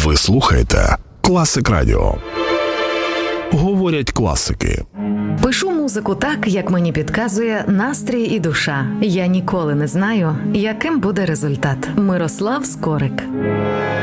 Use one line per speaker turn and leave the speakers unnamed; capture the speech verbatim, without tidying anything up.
Ви слухаєте Класик Радіо. Говорять класики.
Пишу музику так, як мені підказує настрій і душа. Я ніколи не знаю, яким буде результат. Мирослав Скорик.